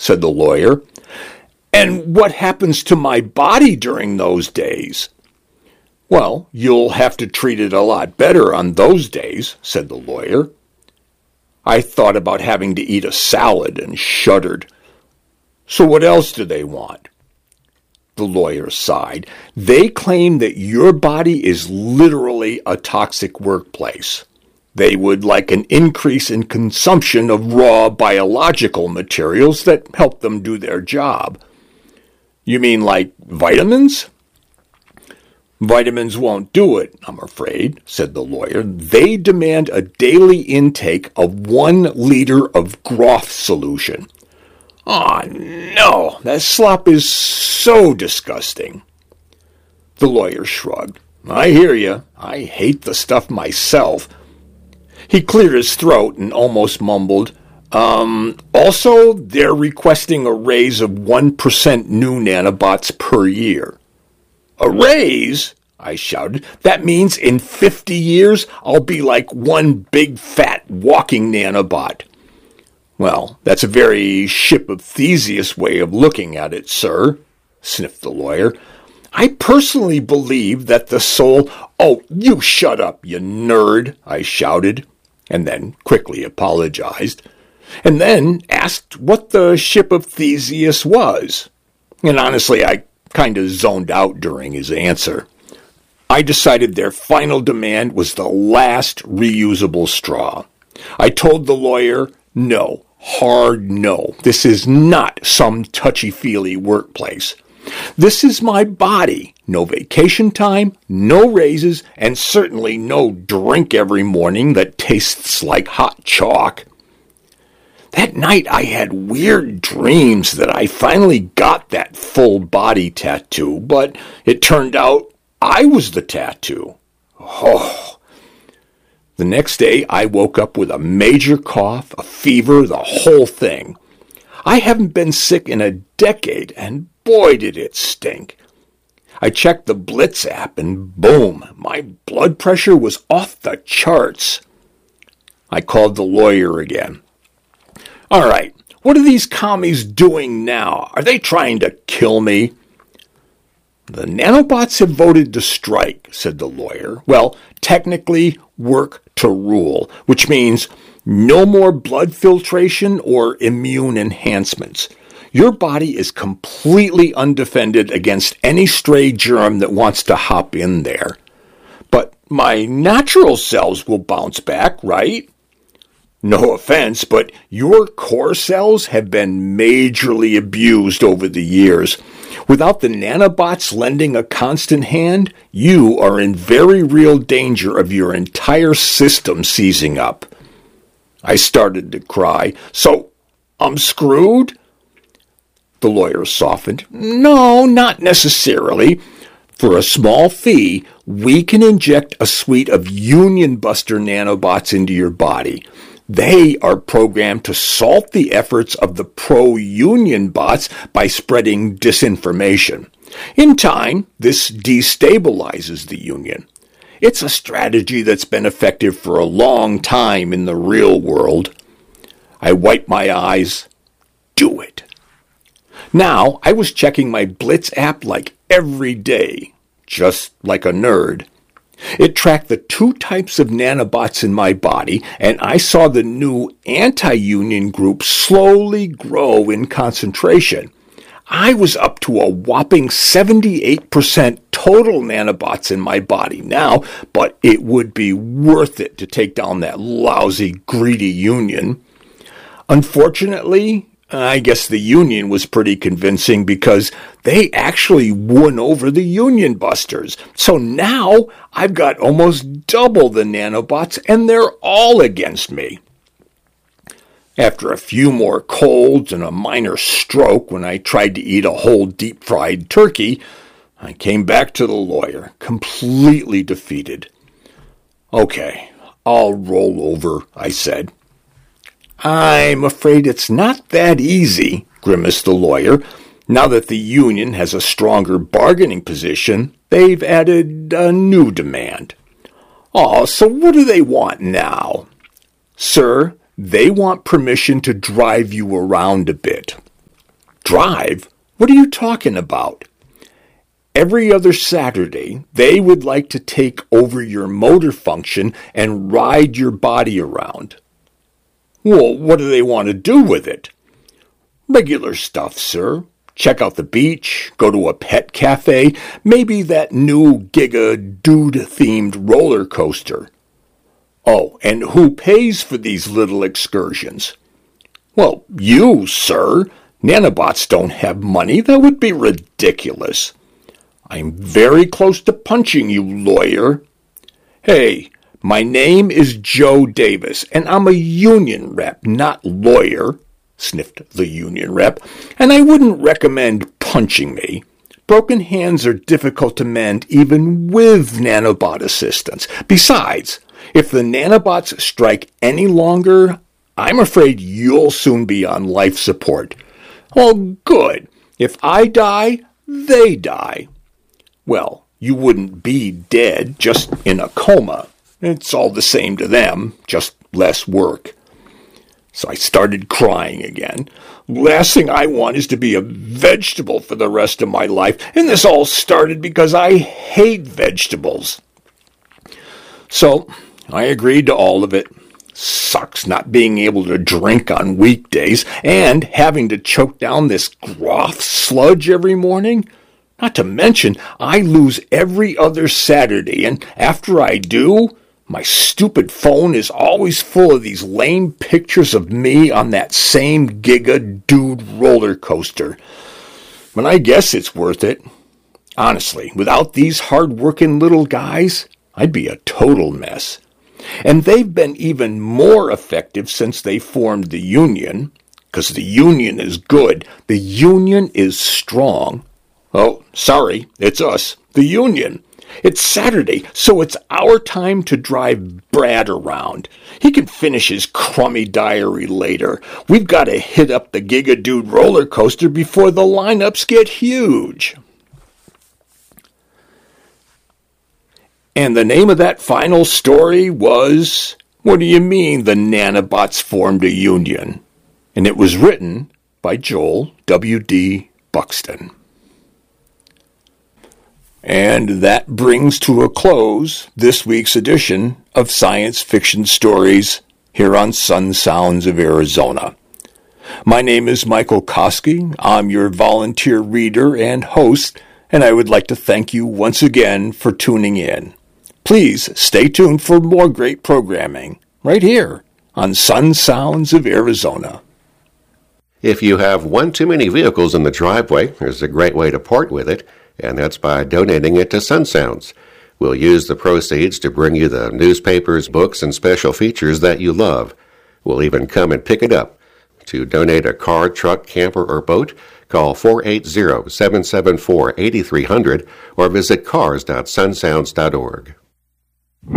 said the lawyer. And what happens to my body during those days? Well, you'll have to treat it a lot better on those days, said the lawyer. I thought about having to eat a salad and shuddered. So what else do they want? The lawyer sighed. They claim that your body is literally a toxic workplace. They would like an increase in consumption of raw biological materials that help them do their job. You mean like vitamins? Vitamins won't do it, I'm afraid, said the lawyer. They demand a daily intake of 1 liter of Groth solution. Oh, no, that slop is so disgusting. The lawyer shrugged. I hear you. I hate the stuff myself. He cleared his throat and almost mumbled, also, they're requesting a raise of 1% new nanobots per year. A raise? I shouted. That means in 50 years, I'll be like one big fat walking nanobot. Well, that's a very Ship of Theseus way of looking at it, sir, sniffed the lawyer. I personally believe that the soul— Oh, you shut up, you nerd, I shouted, and then quickly apologized, and then asked what the Ship of Theseus was. And honestly, I kind of zoned out during his answer. I decided their final demand was the last reusable straw. I told the lawyer, no, hard no. This is not some touchy-feely workplace. This is my body. No vacation time, no raises, and certainly no drink every morning that tastes like hot chalk. That night I had weird dreams that I finally got that full body tattoo, but it turned out I was the tattoo. Oh. The next day I woke up with a major cough, a fever, the whole thing. I haven't been sick in a decade, and boy did it stink. I checked the Blitz app, and boom, my blood pressure was off the charts. I called the lawyer again. All right, what are these commies doing now? Are they trying to kill me? The nanobots have voted to strike, said the lawyer. Well, technically, work to rule, which means no more blood filtration or immune enhancements. Your body is completely undefended against any stray germ that wants to hop in there. But my natural cells will bounce back, right? No offense, but your core cells have been majorly abused over the years. Without the nanobots lending a constant hand, you are in very real danger of your entire system seizing up. I started to cry. So, I'm screwed? The lawyer softened. No, not necessarily. For a small fee, we can inject a suite of Union Buster nanobots into your body. They are programmed to salt the efforts of the pro-Union bots by spreading disinformation. In time, this destabilizes the Union. It's a strategy that's been effective for a long time in the real world. I wiped my eyes. Do it. Now, I was checking my Blitz app like every day, just like a nerd. It tracked the 2 types of nanobots in my body, and I saw the new anti-union group slowly grow in concentration. I was up to a whopping 78% total nanobots in my body now, but it would be worth it to take down that lousy, greedy Union. Unfortunately, I guess the Union was pretty convincing because they actually won over the Union Busters. So now I've got almost double the nanobots, and they're all against me. After a few more colds and a minor stroke when I tried to eat a whole deep-fried turkey, I came back to the lawyer, completely defeated. Okay, I'll roll over, I said. I'm afraid it's not that easy, grimaced the lawyer. Now that the Union has a stronger bargaining position, they've added a new demand. Oh, so what do they want now? Sir, they want permission to drive you around a bit. Drive? What are you talking about? Every other Saturday, they would like to take over your motor function and ride your body around. Well, what do they want to do with it? Regular stuff, sir. Check out the beach, go to a pet cafe, maybe that new Giga Dude-themed roller coaster. Oh, and who pays for these little excursions? Well, you, sir. Nanobots don't have money. That would be ridiculous. I'm very close to punching you, lawyer. Hey, my name is Joe Davis, and I'm a union rep, not lawyer, sniffed the union rep, and I wouldn't recommend punching me. Broken hands are difficult to mend even with nanobot assistance. Besides, if the nanobots strike any longer, I'm afraid you'll soon be on life support. Oh, good. If I die, they die. Well, you wouldn't be dead, just in a coma. It's all the same to them, just less work. So I started crying again. Last thing I want is to be a vegetable for the rest of my life, and this all started because I hate vegetables. So I agreed to all of it. Sucks not being able to drink on weekdays and having to choke down this Groth sludge every morning. Not to mention, I lose every other Saturday, and after I do, my stupid phone is always full of these lame pictures of me on that same Giga Dude roller coaster. But I guess it's worth it. Honestly, without these hard-working little guys, I'd be a total mess. And they've been even more effective since they formed the union, because the union is good. The union is strong. Oh, sorry, it's us, the union. It's Saturday, so it's our time to drive Brad around. He can finish his crummy diary later. We've got to hit up the Giga Dude roller coaster before the lineups get huge. And the name of that final story was, What Do You Mean the Nanobots Formed a Union? And it was written by Joel W.D. Buxton. And that brings to a close this week's edition of Science Fiction Stories here on Sun Sounds of Arizona. My name is Michael Koski. I'm your volunteer reader and host, and I would like to thank you once again for tuning in. Please stay tuned for more great programming right here on Sun Sounds of Arizona. If you have one too many vehicles in the driveway, there's a great way to part with it, and that's by donating it to Sun Sounds. We'll use the proceeds to bring you the newspapers, books, and special features that you love. We'll even come and pick it up. To donate a car, truck, camper, or boat, call 480-774-8300 or visit cars.sunsounds.org.